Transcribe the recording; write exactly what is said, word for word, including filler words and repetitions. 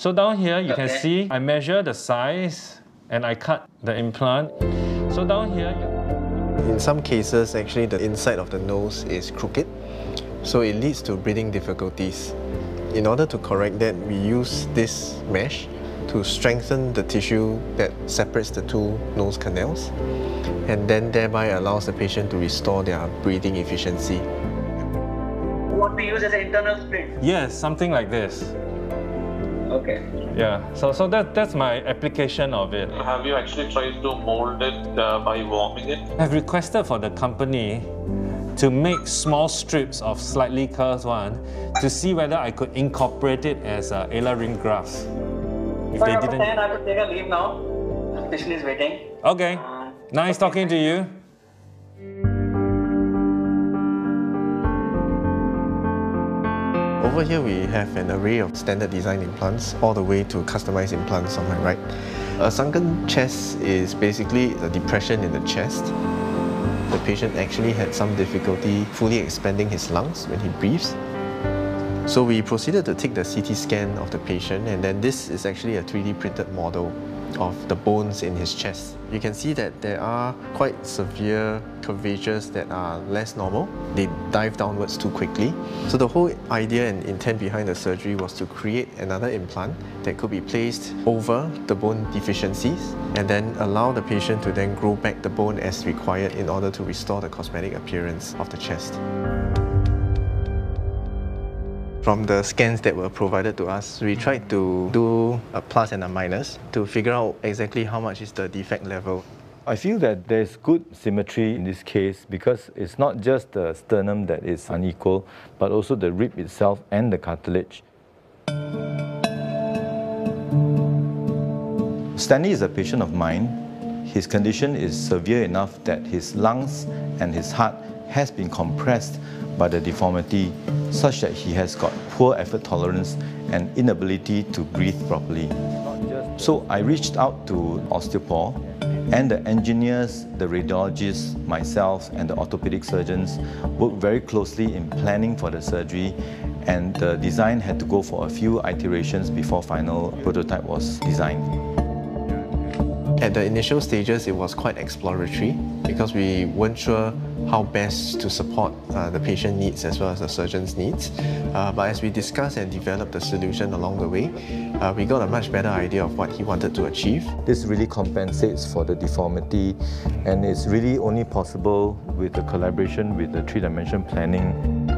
So down here, you okay. can see I measure the size and I cut the implant. So down here... In some cases, actually, the inside of the nose is crooked, so it leads to breathing difficulties. In order to correct that, we use this mesh to strengthen the tissue that separates the two nose canals, and then thereby allows the patient to restore their breathing efficiency. What we use as an internal splint? Yes, something like this. Okay. Yeah, so, so that, that's my application of it. Have you actually tried to mold it uh, by warming it? I've requested for the company to make small strips of slightly curved one to see whether I could incorporate it as a alar ring graft. If So they I didn't... understand I have to take a leave now. The patient is waiting. Okay, Uh, nice okay. talking to you. Over here we have an array of standard design implants all the way to customized implants on my right. A sunken chest is basically a depression in the chest. The patient actually had some difficulty fully expanding his lungs when he breathes. So we proceeded to take the C T scan of the patient, and then this is actually a three D printed model of the bones in his chest. You can see that there are quite severe curvatures that are less normal. They dive downwards too quickly. So the whole idea and intent behind the surgery was to create another implant that could be placed over the bone deficiencies and then allow the patient to then grow back the bone as required in order to restore the cosmetic appearance of the chest. From the scans that were provided to us, we tried to do a plus and a minus to figure out exactly how much is the defect level. I feel that there's good symmetry in this case because it's not just the sternum that is unequal, but also the rib itself and the cartilage. Stanley is a patient of mine. His condition is severe enough that his lungs and his heart has been compressed by the deformity such that he has got poor effort tolerance and inability to breathe properly. So I reached out to Osteopore, and the engineers, the radiologists, myself and the orthopedic surgeons worked very closely in planning for the surgery, and the design had to go for a few iterations before final prototype was designed. At the initial stages, it was quite exploratory because we weren't sure how best to support uh, the patient needs as well as the surgeon's needs. Uh, but as we discussed and developed the solution along the way, uh, we got a much better idea of what he wanted to achieve. This really compensates for the deformity, and it's really only possible with the collaboration with the three-dimension planning.